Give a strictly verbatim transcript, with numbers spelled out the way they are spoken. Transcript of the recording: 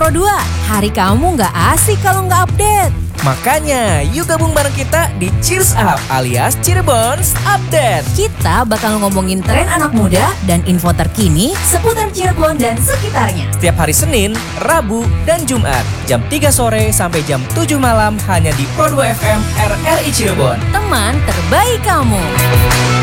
Pro dua. Hari kamu nggak asik kalau nggak update. Makanya, yuk gabung bareng kita di Cheers Up alias Cirebons Update. Kita bakal ngomongin tren anak muda dan info terkini seputar Cirebon dan sekitarnya. Setiap hari Senin, Rabu, dan Jumat, jam tiga sore sampai jam tujuh malam hanya di Pro dua F M R R I Cirebon. Teman terbaik kamu.